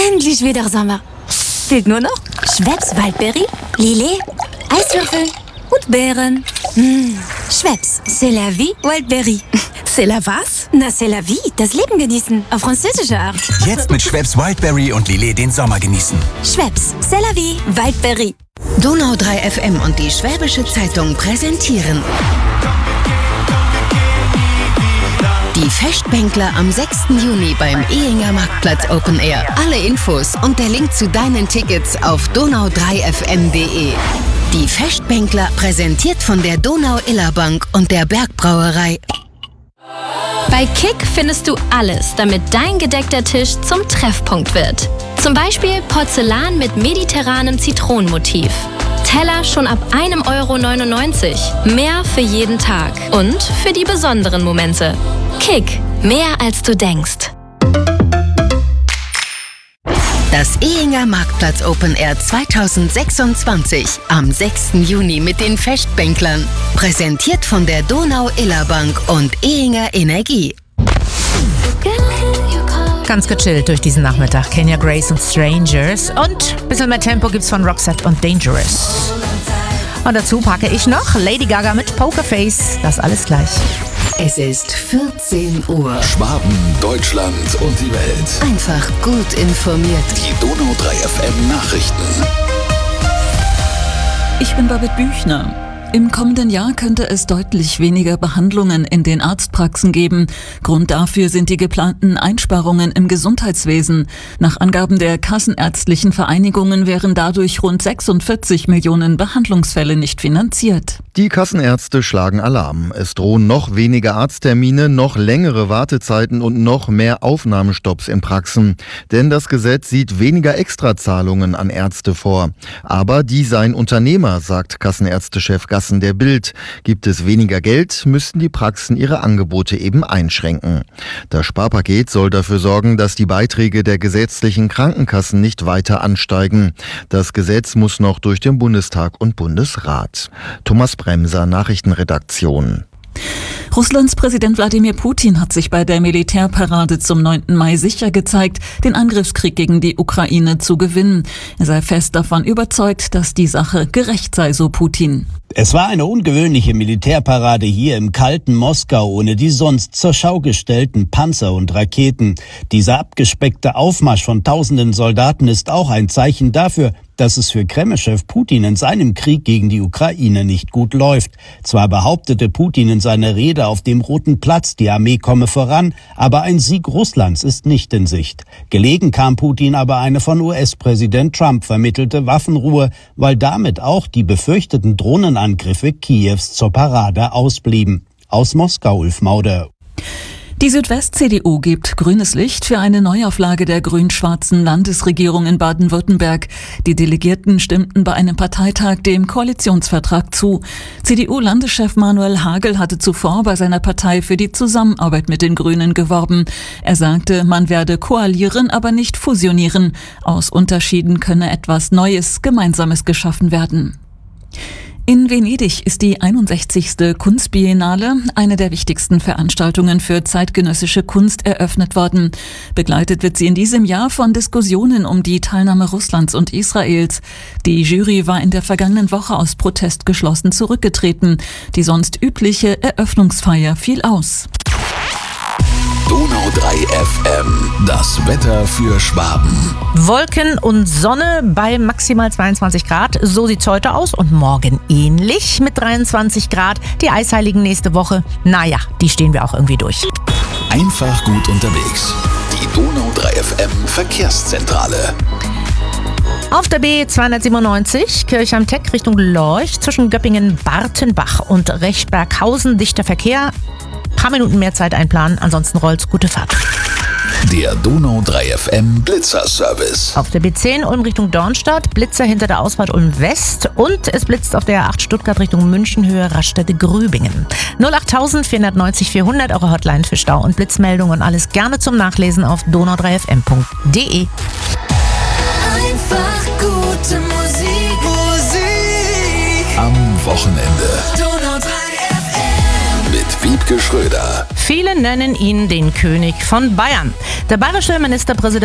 Endlich wieder Sommer. Fehlt nur noch Schweppes Waldbeere, Lillet, Eiswürfel und Beeren. Schweppes, c'est la vie, Waldbeere. C'est la was? Na, c'est la vie, das Leben genießen, auf französische Art. Jetzt mit Schweppes Wildberry und Lillet den Sommer genießen. Schweppes, c'est la vie, Waldbeere. Donau 3 FM und die Schwäbische Zeitung präsentieren die Festbänkler am 6. Juni beim Ehinger Marktplatz Open Air. Alle Infos und der Link zu deinen Tickets auf donau3fm.de. Die Festbänkler präsentiert von der Donau-Iller-Bank und der Bergbrauerei. Bei Kick findest du alles, damit dein gedeckter Tisch zum Treffpunkt wird. Zum Beispiel Porzellan mit mediterranem Zitronenmotiv. Teller schon ab 1,99 €. Mehr für jeden Tag und für die besonderen Momente. Kick, mehr als du denkst. Das Ehinger Marktplatz Open Air 2026 am 6. Juni mit den Festbänklern. Präsentiert von der Donau-Iller-Bank und Ehinger Energie. Ganz gechillt durch diesen Nachmittag. Kenya Grace und Strangers. Und ein bisschen mehr Tempo gibt's von Roxette und Dangerous. Und dazu packe ich noch Lady Gaga mit Pokerface. Das alles gleich. Es ist 14 Uhr. Schwaben, Deutschland und die Welt. Einfach gut informiert. Die Donau 3 FM Nachrichten. Ich bin Babette Büchner. Im kommenden Jahr könnte es deutlich weniger Behandlungen in den Arztpraxen geben. Grund dafür sind die geplanten Einsparungen im Gesundheitswesen. Nach Angaben der Kassenärztlichen Vereinigungen wären dadurch rund 46 Millionen Behandlungsfälle nicht finanziert. Die Kassenärzte schlagen Alarm. Es drohen noch weniger Arzttermine, noch längere Wartezeiten und noch mehr Aufnahmestopps in Praxen. Denn das Gesetz sieht weniger Extrazahlungen an Ärzte vor. Aber die seien Unternehmer, sagt Kassenärztechef Gassen der Bild. Gibt es weniger Geld, müssten die Praxen ihre Angebote eben einschränken. Das Sparpaket soll dafür sorgen, dass die Beiträge der gesetzlichen Krankenkassen nicht weiter ansteigen. Das Gesetz muss noch durch den Bundestag und Bundesrat. Thomas Bremser, Nachrichtenredaktion. Russlands Präsident Wladimir Putin hat sich bei der Militärparade zum 9. Mai sicher gezeigt, den Angriffskrieg gegen die Ukraine zu gewinnen. Er sei fest davon überzeugt, dass die Sache gerecht sei, so Putin. Es war eine ungewöhnliche Militärparade hier im kalten Moskau ohne die sonst zur Schau gestellten Panzer und Raketen. Dieser abgespeckte Aufmarsch von tausenden Soldaten ist auch ein Zeichen dafür, dass es für Kreml-Chef Putin in seinem Krieg gegen die Ukraine nicht gut läuft. Zwar behauptete Putin in seiner Rede auf dem Roten Platz, die Armee komme voran, aber ein Sieg Russlands ist nicht in Sicht. Gelegen kam Putin aber eine von US-Präsident Trump vermittelte Waffenruhe, weil damit auch die befürchteten Drohnenangriffe Kiews zur Parade ausblieben. Aus Moskau, Ulf Mauder. Die Südwest-CDU gibt grünes Licht für eine Neuauflage der grün-schwarzen Landesregierung in Baden-Württemberg. Die Delegierten stimmten bei einem Parteitag dem Koalitionsvertrag zu. CDU-Landeschef Manuel Hagel hatte zuvor bei seiner Partei für die Zusammenarbeit mit den Grünen geworben. Er sagte, man werde koalieren, aber nicht fusionieren. Aus Unterschieden könne etwas Neues, Gemeinsames geschaffen werden. In Venedig ist die 61. Kunstbiennale, eine der wichtigsten Veranstaltungen für zeitgenössische Kunst, eröffnet worden. Begleitet wird sie in diesem Jahr von Diskussionen um die Teilnahme Russlands und Israels. Die Jury war in der vergangenen Woche aus Protest geschlossen zurückgetreten. Die sonst übliche Eröffnungsfeier fiel aus. Donau 3 FM, das Wetter für Schwaben. Wolken und Sonne bei maximal 22 Grad. So sieht's heute aus und morgen ähnlich mit 23 Grad. Die Eisheiligen nächste Woche, naja, die stehen wir auch irgendwie durch. Einfach gut unterwegs. Die Donau 3 FM Verkehrszentrale. Auf der B297 Kirch am Teck Richtung Lorch zwischen Göppingen-Bartenbach und Rechberghausen dichter Verkehr. Paar Minuten mehr Zeit einplanen, ansonsten rollt's. Gute Fahrt. Der Donau 3 FM Blitzer-Service. Auf der B10 Ulm Richtung Dornstadt, Blitzer hinter der Ausfahrt Ulm West und es blitzt auf der A8 Stuttgart Richtung München Höhe Raststätte-Grübingen. 08000 490 400, eure Hotline für Stau- und Blitzmeldungen und alles gerne zum Nachlesen auf donau3fm.de. Einfach gute Musik. Am Wochenende. Donau 3 FM. Mit Wiebke Schröder. Viele nennen ihn den König von Bayern. Der bayerische Ministerpräsident